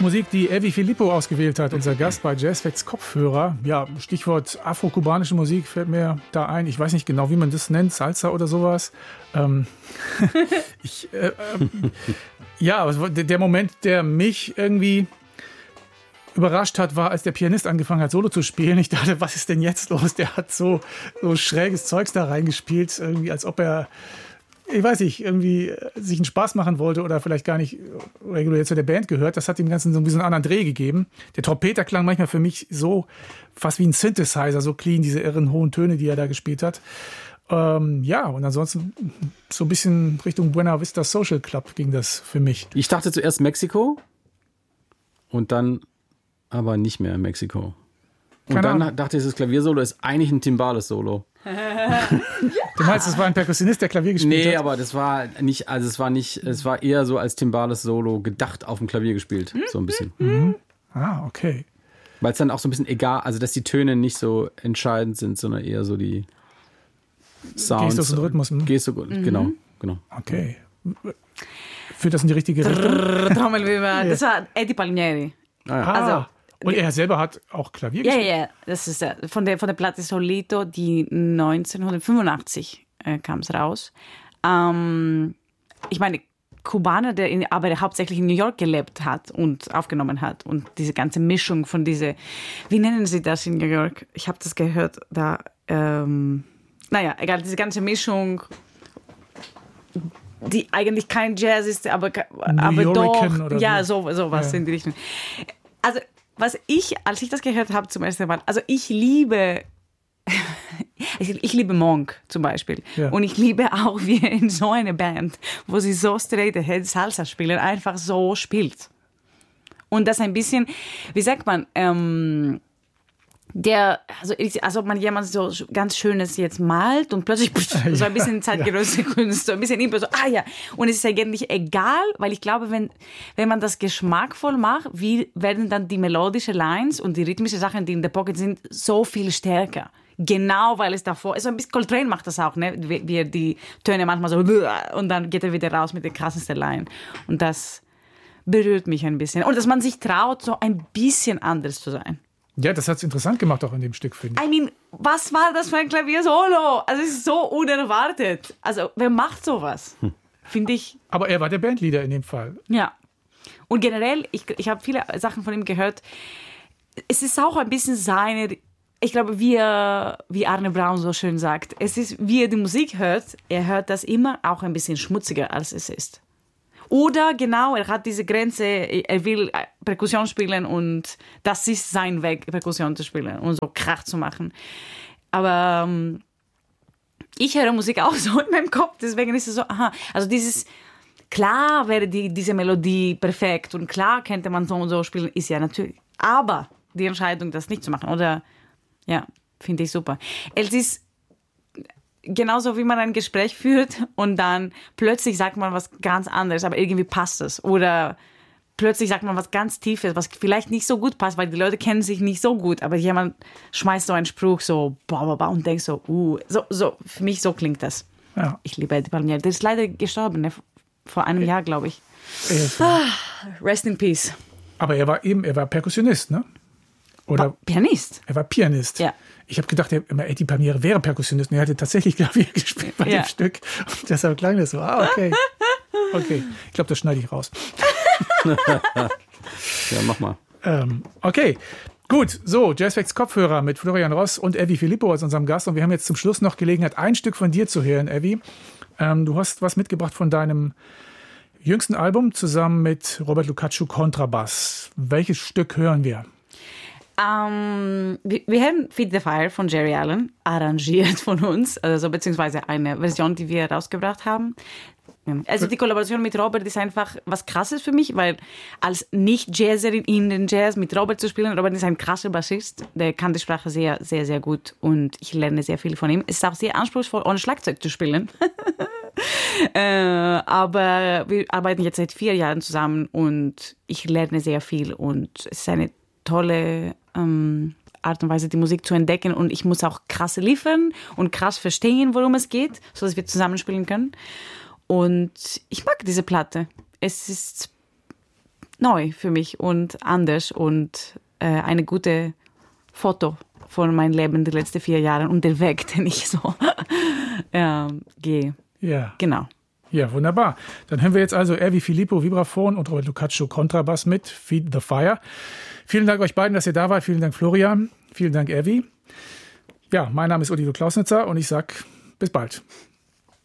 Musik, die Evi Filippo ausgewählt hat, unser Gast bei Jazzfacts Kopfhörer. Ja, Stichwort afro-kubanische Musik fällt mir da ein. Ich weiß nicht genau, wie man das nennt, Salsa oder sowas. Der Moment, der mich irgendwie überrascht hat, war, als der Pianist angefangen hat, Solo zu spielen. Ich dachte, was ist denn jetzt los? Der hat so schräges Zeugs da reingespielt, irgendwie, als ob er, ich weiß nicht, irgendwie sich einen Spaß machen wollte oder vielleicht gar nicht regulär zu der Band gehört. Das hat dem Ganzen so ein bisschen einen anderen Dreh gegeben. Der Trompeter klang manchmal für mich so fast wie ein Synthesizer, so clean, diese irren hohen Töne, die er da gespielt hat. Und ansonsten so ein bisschen Richtung Buena Vista Social Club ging das für mich. Ich dachte zuerst Mexiko und dann aber nicht mehr Mexiko. Und dann dachte ich, das Klaviersolo ist eigentlich ein Timbales-Solo. Du meinst, es war ein Perkussionist, der Klavier gespielt hat? Nee, aber das war nicht, es war eher so als Timbales-Solo gedacht auf dem Klavier gespielt, so ein bisschen. Mhm. Ah, okay. Weil es dann auch so ein bisschen egal, also dass die Töne nicht so entscheidend sind, sondern eher so die Sounds. Gestus und Rhythmus. Genau. Okay. Führt das in die richtige Richtung? Trommelwirbel. Das war Eddie Palmieri. Also, und er selber hat auch Klavier gespielt? Ja. Das ist von der Platte Solito, die 1985 kam es raus. Ich meine, Kubaner, der aber hauptsächlich in New York gelebt hat und aufgenommen hat. Und diese ganze Mischung von wie nennen sie das in New York? Ich habe das gehört, egal, diese ganze Mischung, die eigentlich kein Jazz ist, aber doch, ja, sowas in die Richtung. Also, als ich das gehört habe zum ersten Mal, also ich liebe Monk zum Beispiel. Ja. Und ich liebe auch, wie er in so einer Band, wo sie so straight ahead Salsa spielen, einfach so spielt. Und das ein bisschen, wie sagt man, als ob man jemand so ganz Schönes jetzt malt und plötzlich so ein bisschen zeitgenössische Kunst, so ein bisschen so, und es ist eigentlich egal, weil ich glaube, wenn man das geschmackvoll macht, wie werden dann die melodischen Lines und die rhythmischen Sachen, die in der Pocket sind, so viel stärker. Genau, weil es davor, so ein bisschen Coltrane macht das auch, ne, wie er die Töne manchmal so, und dann geht er wieder raus mit der krassesten Line. Und das berührt mich ein bisschen. Und dass man sich traut, so ein bisschen anders zu sein. Ja, das hat es interessant gemacht auch in dem Stück, finde ich. I mean, was war das für ein Klavier-Solo? Also es ist so unerwartet. Also wer macht sowas? Finde ich. Aber er war der Bandleader in dem Fall. Ja. Und generell, ich habe viele Sachen von ihm gehört. Es ist auch ein bisschen ich glaube, wie Arne Braun so schön sagt, es ist, wie er die Musik hört, er hört das immer auch ein bisschen schmutziger, als es ist. Oder genau, er hat diese Grenze, er will Perkussion spielen und das ist sein Weg, Perkussion zu spielen und so Krach zu machen. Aber ich höre Musik auch so in meinem Kopf, deswegen ist es so, also klar wäre diese Melodie perfekt und klar könnte man so und so spielen, ist ja natürlich, aber die Entscheidung, das nicht zu machen, oder, ja, finde ich super. Es ist genauso, wie man ein Gespräch führt und dann plötzlich sagt man was ganz anderes, aber irgendwie passt es. Oder plötzlich sagt man was ganz Tiefes, was vielleicht nicht so gut passt, weil die Leute kennen sich nicht so gut, aber jemand schmeißt so einen Spruch so und denkt so, für mich so klingt das. Ja. Ich liebe Eddie Palmieri. Der ist leider gestorben, ne? Vor einem Jahr, glaube ich. Rest in peace. Aber er war Perkussionist, ne? Oder Pianist. Er war Pianist. Ja. Ich habe gedacht, Eddie Palmieri wäre Perkussionist und er hatte tatsächlich Klavier gespielt bei dem Stück. Und deshalb klang das so. Okay. Okay. Ich glaube, das schneide ich raus. Ja, mach mal. Okay. Gut. So, Jazzfacts Kopfhörer mit Florian Ross und Evi Filippo als unserem Gast. Und wir haben jetzt zum Schluss noch Gelegenheit, ein Stück von dir zu hören, Evi. Du hast was mitgebracht von deinem jüngsten Album zusammen mit Robert Lukacsou, Kontrabass. Welches Stück hören wir? Wir haben Feed the Fire von Jerry Allen arrangiert von uns, also beziehungsweise eine Version, die wir rausgebracht haben. Also die Kollaboration mit Robert ist einfach was Krasses für mich, weil als Nicht-Jazzerin in den Jazz mit Robert zu spielen, Robert ist ein krasser Bassist, der kann die Sprache sehr, sehr, sehr gut und ich lerne sehr viel von ihm. Es ist auch sehr anspruchsvoll, ohne Schlagzeug zu spielen. Aber wir arbeiten jetzt seit 4 Jahren zusammen und ich lerne sehr viel und es ist eine tolle Art und Weise, die Musik zu entdecken und ich muss auch krass liefern und krass verstehen, worum es geht, sodass wir zusammenspielen können. Und ich mag diese Platte. Es ist neu für mich und anders und eine gute Foto von meinem Leben die letzten 4 Jahre und der Weg, den ich so gehe. Ja. Genau. Ja, wunderbar. Dann hören wir jetzt also Ervi Filippo, Vibraphon und Robert Lucaccio, Kontrabass mit Feed the Fire. Vielen Dank euch beiden, dass ihr da wart. Vielen Dank, Florian. Vielen Dank, Ervi. Ja, mein Name ist Oliver Klausnitzer und ich sag bis bald.